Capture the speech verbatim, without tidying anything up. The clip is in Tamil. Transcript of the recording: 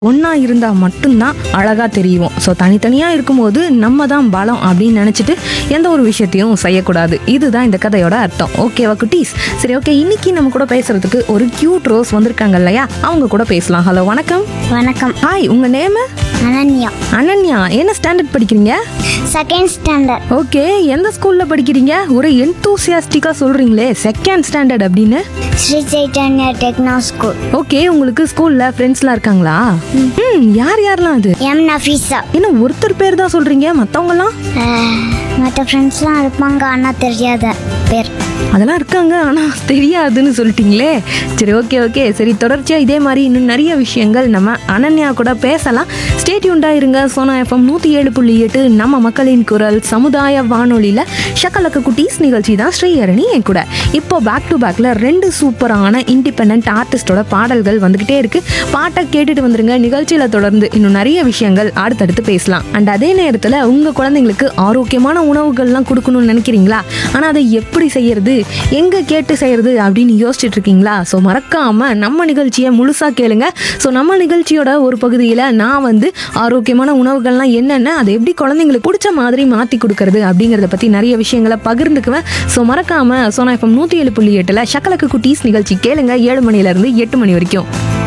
ஒன்றா இருந்தால் மட்டும்தான் அழகாக தெரியும். ஸோ தனித்தனியாக இருக்கும்போது நம்ம தான் பலம் அப்படின்னு நினச்சிட்டு எந்த ஒரு விஷயத்தையும் செய்யக்கூடாது. இதுதான் இந்த கதையோட அர்த்தம். ஓகேவா குட்டீஸ்? சரி, ஓகே. இன்னைக்கு நம்ம கூட பேசுறதுக்கு ஒரு கியூட் ரோஸ் வந்திருக்காங்க இல்லையா, அவங்க கூட பேசலாம். ஹலோ, வணக்கம். வணக்கம். ஹாய், உங்கள் நேமு? அனன்யா. அனன்யா, என்ன ஸ்டாண்டர்ட் படிக்கிறீங்க? Second standard. ஓகே, எந்த ஸ்கூலில் படிக்கிறீங்க? ஒரு என்தூசியாஸ்டிக்காக சொல்கிறீங்களே செகண்ட் ஸ்டாண்டர்ட் அப்படின்னு. Sri Chaitanya techno school. Okay, உங்களுக்கு ஸ்கூலில் ஃப்ரெண்ட்ஸ்லாம் இருக்காங்களா? ம், யார் யாரெல்லாம் அது? எம் நஃபீஸா. என்ன ஒருத்தர் பேர் தான் சொல்கிறீங்க, மற்றவங்கலாம்? மற்ற ஃப்ரெண்ட்ஸ்லாம் இருப்பாங்க, ஆனால் தெரியாத பேர். அதெல்லாம் இருக்காங்க ஆனால் தெரியாதுன்னு சொல்லிட்டீங்களே. சரி, ஓகே ஓகே சரி, தொடர்ச்சியாக இதே மாதிரி இன்னும் நிறைய விஷயங்கள் நம்ம அனன்யா கூட பேசலாம். ஸ்டே டியூன்டாக இருங்க. சோனா எஃப்எம் நூற்றி ஏழு புள்ளி எட்டு நம்ம மக்களின் குரல் சமுதாய வானொலியில் ஷக்கலக்க குட்டீஸ் நிகழ்ச்சி தான் ஸ்ரீஹரணி என் கூட. இப்போ பேக் டு பேக்கில் ரெண்டு சூப்பரான இண்டிபெண்ட் ஆர்டிஸ்டோட பாடல்கள் வந்துக்கிட்டே இருக்குது. பாட்டை கேட்டுட்டு வந்துருங்க. நிகழ்ச்சியில் தொடர்ந்து இன்னும் நிறைய விஷயங்கள் அடுத்தடுத்து பேசலாம். அண்ட் அதே நேரத்தில் உங்கள் குழந்தைங்களுக்கு ஆரோக்கியமான உணவுகள்லாம் கொடுக்கணும்னு நினைக்கிறீங்களா? ஆனால் அதை எப்படி செய்யறது, எங்கே கேட்டு செய்யறது அப்படின்னு யோசிச்சுட்டு இருக்கீங்களா? ஸோ மறக்காமல் நம்ம நிகழ்ச்சியை முழுசாக கேளுங்க. ஸோ நம்ம நிகழ்ச்சியோட ஒரு பகுதியில் நான் வந்து ஆரோக்கியமான உணவுகள்லாம் என்னென்ன, அதை எப்படி குழந்தைங்களுக்கு பிடிச்ச மாதிரி மாற்றி கொடுக்கறது அப்படிங்கிறத பற்றி நிறைய விஷயங்களை பகிர்ந்துக்குவேன். ஸோ மறக்காமல் சோனா எஃப்எம் நூற்றி ஏழு புள்ளி எட்டில் ஷக்கலக்கு குட்டீஸ் நிகழ்ச்சி கேளுங்க. ஏழு மணிலேருந்து எட்டு மணி வரைக்கும்.